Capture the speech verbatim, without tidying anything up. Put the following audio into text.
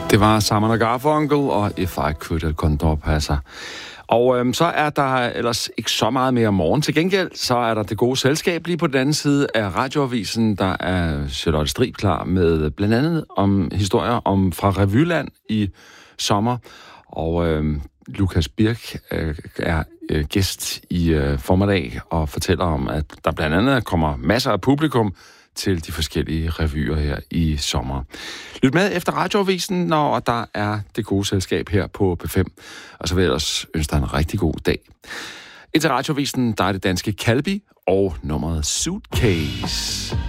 Det var Simon & Garfunkel og If I Could El Condor Passer. Og øhm, så er der ellers ikke så meget mere om morgen. Til gengæld så er der det gode selskab lige på den anden side af radioavisen. Der er Charlotte Strib klar med blandt andet om historier om fra Revyland i sommer. Og øhm, Lukas Birk øh, er øh, gæst i øh, formiddag og fortæller om, at der blandt andet kommer masser af publikum til de forskellige revyer her i sommer. Lyt med efter radioavisen, når der er det gode selskab her på P fem. Og så vil jeg ellers ønske dig en rigtig god dag. Indtil radioavisen, der er det danske Calbi og nummeret Suitcase.